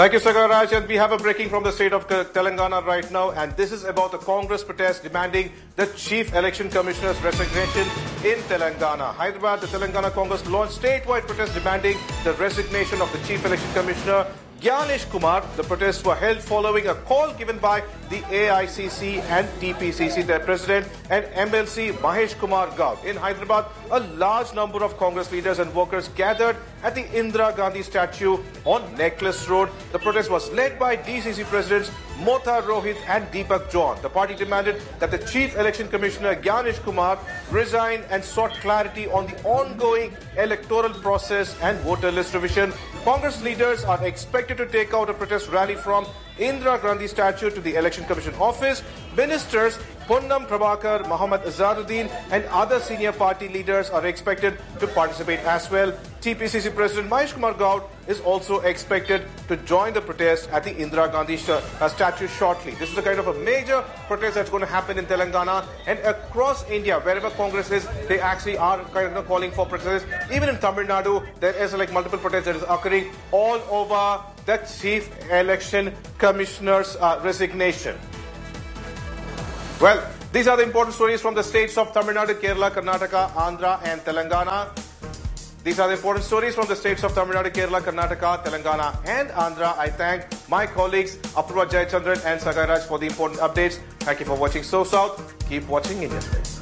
Thank you, Sagaraj. And we have a breaking from the state of Telangana right now. And this is about the Congress protest demanding the Chief Election Commissioner's resignation in Telangana. Hyderabad, the Telangana Congress launched statewide protest demanding the resignation of the Chief Election Commissioner, Gyanesh Kumar. The protests were held following a call given by the AICC and TPCC, their president and MLC Mahesh Kumar Gaud. In Hyderabad, a large number of Congress leaders and workers gathered at the Indira Gandhi statue on Necklace Road. The protest was led by DCC presidents Motha Rohit and Deepak John. The party demanded that the Chief Election Commissioner Gyanesh Kumar resign and sought clarity on the ongoing electoral process and voter list revision. Congress leaders are expected to take out a protest rally from Indira Gandhi statue to the Election Commission office. Ministers Ponnam Prabhakar, Muhammad Azaruddin and other senior party leaders are expected to participate as well. TPCC President Mahesh Kumar Gaud is also expected to join the protest at the Indira Gandhi statue shortly. This is a kind of a major protest that's going to happen in Telangana and across India. Wherever Congress is, they actually are kind of calling for protests. Even in Tamil Nadu, there is like multiple protests that is occurring all over the Chief Election Commissioner's resignation. Well, these are the important stories from the states of Tamil Nadu, Kerala, Karnataka, Andhra and Telangana. These are the important stories from the states of Tamil Nadu, Kerala, Karnataka, Telangana and Andhra. I thank my colleagues Apurva Jayachandran and Sagaraj for the important updates. Thank you for watching So South. Keep watching Indian Space.